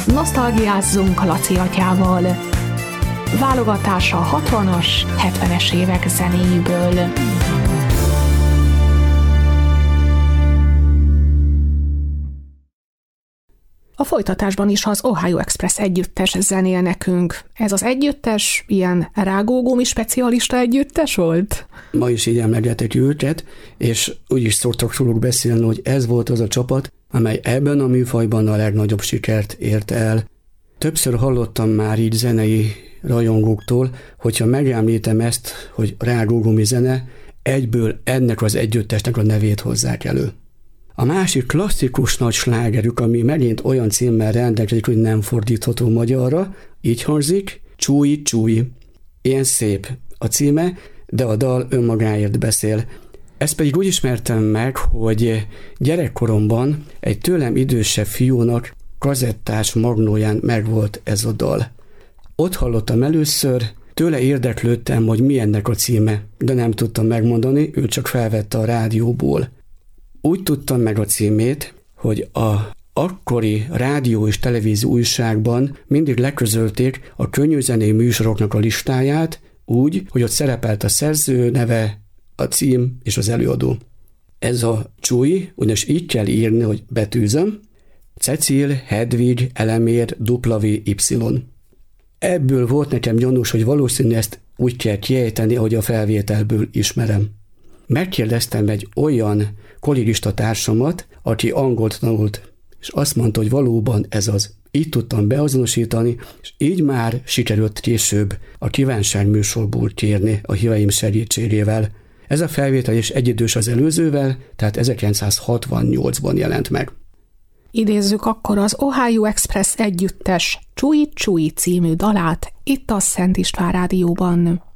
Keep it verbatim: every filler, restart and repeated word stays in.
Nosztalgiázzunk Laci atyával. Válogatása a hatvanas, hetvenes évek zenéjéből. A folytatásban is az Ohio Express együttes zenél nekünk. Ez az együttes ilyen rágógumi specialista együttes volt? Ma is így emlegetek őket, és úgy is szoktak róluk beszélni, hogy ez volt az a csapat, amely ebben a műfajban a legnagyobb sikert ért el. Többször hallottam már így zenei rajongóktól, hogyha megemlítem ezt, hogy rágógumi zene, egyből ennek az együttesnek a nevét hozzák elő. A másik klasszikus nagy slágerük, ami megint olyan címmel rendelkezik, hogy nem fordítható magyarra, így hangzik, Csúj, csúj. Ilyen szép a címe, de a dal önmagáért beszél. Ezt pedig úgy ismertem meg, hogy gyerekkoromban egy tőlem idősebb fiúnak kazettás magnóján megvolt ez a dal. Ott hallottam először, tőle érdeklődtem, hogy mi ennek a címe, de nem tudtam megmondani, ő csak felvette a rádióból. Úgy tudtam meg a címét, hogy a akkori rádió és televízió újságban mindig leközölték a könnyűzenei műsoroknak a listáját úgy, hogy ott szerepelt a szerző neve, a cím és az előadó. Ez a Csúj, ugyanis így kell írni, hogy betűzöm, Cecil Hedvig Elemér W Y. Ebből volt nekem gyanús, hogy valószínű ezt úgy kell kiejteni, ahogy a felvételből ismerem. Megkérdeztem egy olyan kollégista társamat, aki angolt tanult, és azt mondta, hogy valóban ez az. Így tudtam beazonosítani, és így már sikerült később a kívánságműsorból kérni a híveim segítségével. Ez a felvétel is egyidős az előzővel, tehát ezerkilencszázhatvannyolcban jelent meg. Idézzük akkor az Ohio Express együttes Csúj, csúj című dalát itt a Szent István Rádióban.